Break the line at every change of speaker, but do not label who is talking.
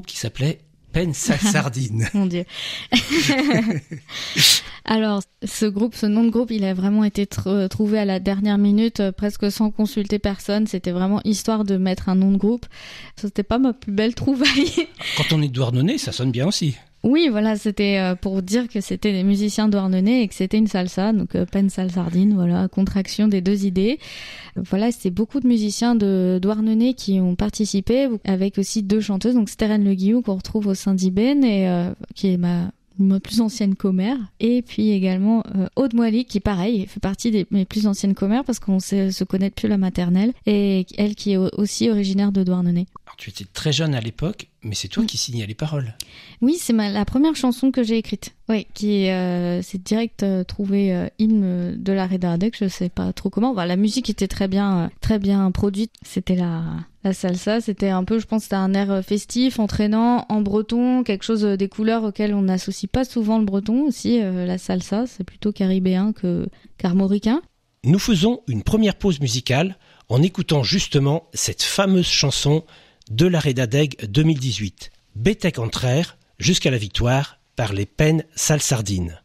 qui s'appelait Pen Salsardine.
Mon Dieu. Alors, ce nom de groupe, il a vraiment été trouvé à la dernière minute, presque sans consulter personne. C'était vraiment histoire de mettre un nom de groupe. C'était pas ma plus belle trouvaille.
Quand on est douarnenez, ça sonne bien aussi.
Oui, voilà, c'était pour dire que c'était des musiciens douarnenez et que c'était une salsa, donc Pen Salsardine, voilà, contraction des deux idées. Voilà, c'est beaucoup de musiciens de douarnenez qui ont participé, avec aussi 2 chanteuses, donc Stérène Le Guillou qu'on retrouve au sein d'Ibène et qui est ma plus ancienne commère, et puis également Aude Moily qui pareil fait partie de mes plus anciennes commères parce qu'on se connaît depuis la maternelle, et elle qui est aussi originaire de Douarnenez.
Alors tu étais très jeune à l'époque, mais c'est toi qui signais les paroles.
Oui, c'est la première chanson que j'ai écrite. Oui, qui c'est direct trouvé hymne de la Reda Adeg, je sais pas trop comment. Enfin, la musique était très bien produite. C'était la salsa, c'était un peu, je pense, c'était un air festif, entraînant, en breton, quelque chose des couleurs auxquelles on n'associe pas souvent le breton aussi. La salsa, c'est plutôt caribéen qu'armoricain.
Nous faisons une première pause musicale en écoutant justement cette fameuse chanson de la Reda Adeg 2018, Bétec Entraire, jusqu'à la victoire par les Pen Salsardine.